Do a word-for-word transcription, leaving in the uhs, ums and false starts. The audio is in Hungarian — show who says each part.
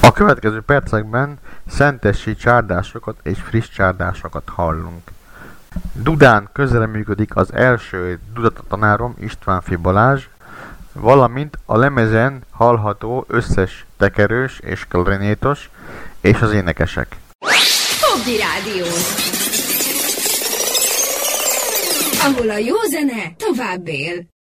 Speaker 1: A következő percekben szentesi csárdásokat és friss csárdásokat hallunk. Dudán közreműködik az első dudatanárom Istvánfi Balázs, valamint a lemezen hallható összes tekerős és klarinétos és az énekesek.
Speaker 2: Fogdi Rádió, ahol a jó zene tovább él.